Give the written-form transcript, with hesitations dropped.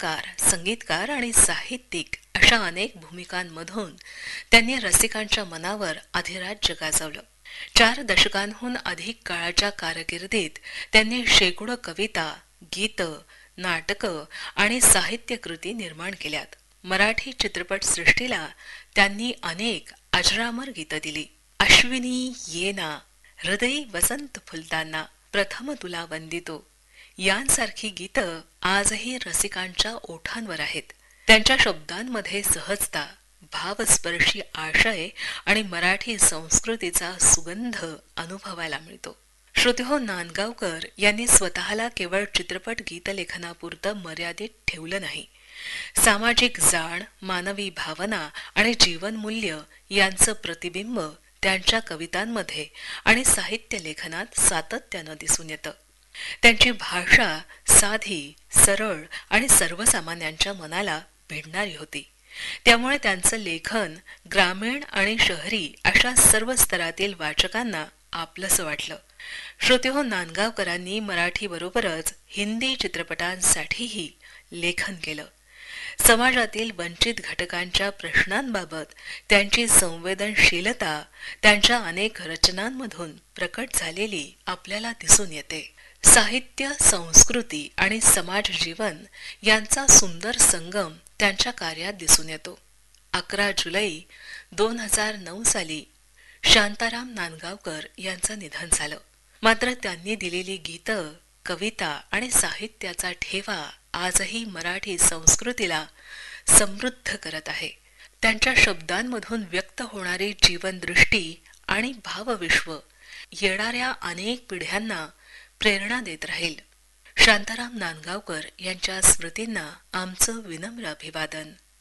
कलाकार, संगीतकार आणि साहित्यिक अशा अनेक भूमिकांमधून त्यांनी रसिकांच्या मनावर अधिराज्य गाजवलं. 4 दशकांहून अधिक काळाच्या कारकिर्दीत त्यांनी शेकडो कविता, गीतं, नाटकं आणि साहित्यकृती निर्माण केल्यात. मराठी चित्रपटसृष्टीला त्यांनी अनेक अजरामर गीतं दिली. अश्विनी येना, हृदयी वसंत फुलताना, प्रथम तुला वंदितो यांसारखी गीतं आजही रसिकांच्या ओठांवर आहेत. त्यांच्या शब्दांमध्ये सहजता, भावस्पर्शी आशय आणि मराठी संस्कृतीचा सुगंध अनुभवायला मिळतो. श्रोतेहो, नांदगावकर यांनी स्वतःला केवळ चित्रपट गीतलेखनापुरतं मर्यादित ठेवलं नाही. सामाजिक जाण, मानवी भावना आणि जीवनमूल्य यांचं प्रतिबिंब त्यांच्या कवितांमध्ये आणि साहित्य लेखनात सातत्यानं दिसून येतं. त्यांची भाषा साधी, सरळ आणि सर्वसामान्यांच्या मनाला भिडणारी होती. त्यामुळे त्यांचं लेखन ग्रामीण आणि शहरी अशा सर्व स्तरातील वाचकांना आपलंसं वाटलं. श्रोतेहो, नांदगावकरांनी मराठीबरोबरच हिंदी चित्रपटांसाठीही लेखन केलं. समाजातील वंचित घटकांच्या प्रश्नांबाबत त्यांची संवेदनशीलता त्यांच्या अनेक रचनांमधून प्रकट झालेली आपल्याला दिसून येते. साहित्य, संस्कृती आणि समाज जीवन यांचा सुंदर संगम त्यांच्या कार्यात दिसून येतो. 11 जुलै 2009 साली शांताराम नांदगावकर यांचं निधन झालं. मात्र त्यांनी दिलेली गीतं, कविता आणि साहित्याचा ठेवा आजही मराठी संस्कृतीला समृद्ध करत आहे. त्यांच्या शब्दांमधून व्यक्त होणारी जीवनदृष्टी आणि भावविश्व येणाऱ्या अनेक पिढ्यांना प्रेरणा देत राहील. शांताराम नांदगावकर यांच्या स्मृतींना आमचं विनम्र अभिवादन.